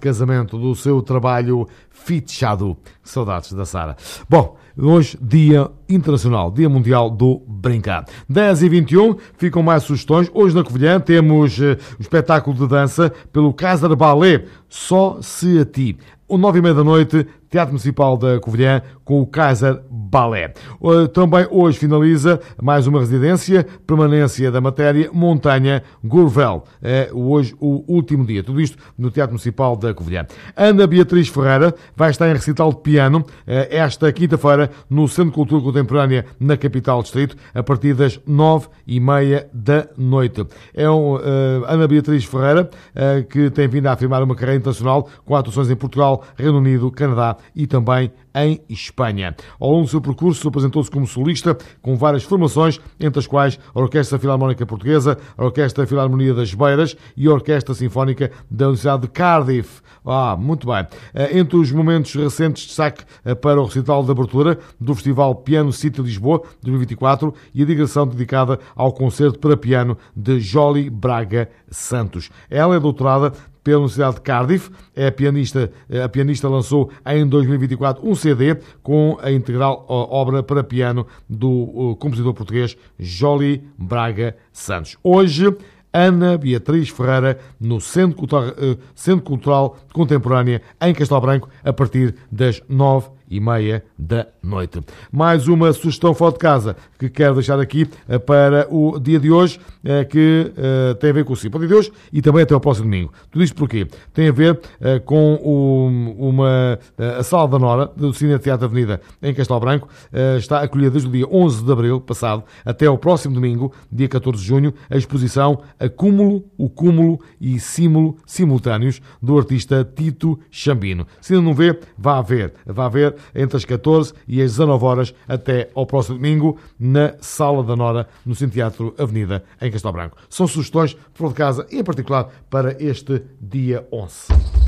casamento do seu trabalho fichado. Saudades da Sara. Bom, hoje Dia Internacional, Dia Mundial do Brincar. 10h21, ficam mais sugestões. Hoje na Covilhã temos o espetáculo de dança pelo Kaiser Ballet, Só Se a Ti. 9h30 da noite, Teatro Municipal da Covilhã, com o Kaiser Ballet. Também hoje finaliza mais uma residência, permanência da matéria, Montanha Gurvel. É hoje o último dia. Tudo isto no Teatro Municipal da Covilhã. Ana Beatriz Ferreira vai estar em recital de piano esta quinta-feira no Centro de Cultura Contemporânea na capital distrito, a partir das 9h30 da noite. É Ana Beatriz Ferreira que tem vindo a afirmar uma carreira internacional com atuações em Portugal, Reino Unido, Canadá e também em Espanha. Ao longo do seu percurso, apresentou-se como solista com várias formações, entre as quais a Orquestra Filarmónica Portuguesa, a Orquestra Filarmonia das Beiras e a Orquestra Sinfónica da Universidade de Cardiff. Muito bem. Entre os momentos recentes, destaque para o recital de abertura do Festival Piano City Lisboa 2024 e a digressão dedicada ao concerto para piano de Jolie Braga Santos. Ela é doutorada pela Universidade de Cardiff. A pianista lançou em 2024 um CD com a integral obra para piano do compositor português Jolie Braga Santos. Hoje, Ana Beatriz Ferreira, no Centro Cultural Contemporânea, em Castelo Branco, a partir das 9h30 da noite. Mais uma sugestão fora de casa que quero deixar aqui para o dia de hoje, que tem a ver com o dia de hoje e também até o próximo domingo. Tudo isto porquê? Tem a ver com a Sala da Nora do Cine Teatro Avenida em Castelo Branco. Está acolhida desde o dia 11 de abril passado até ao próximo domingo, dia 14 de junho, a exposição Acúmulo, o Cúmulo e Símulo simultâneos do artista Tito Chambino. Se ainda não vê, vá ver entre as 14 e as 19 horas até ao próximo domingo na Sala da Nora, no Cine Teatro Avenida em Castelo Branco. São sugestões por de casa, em particular para este dia 11.